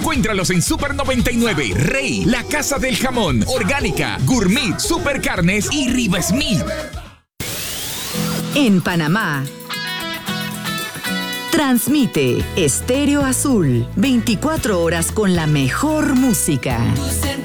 Encuéntralos en Super 99, Rey, La Casa del Jamón, Orgánica, Gourmet, Super Carnes y Riva Smith. En Panamá, transmite Estéreo Azul, 24 horas con la mejor música.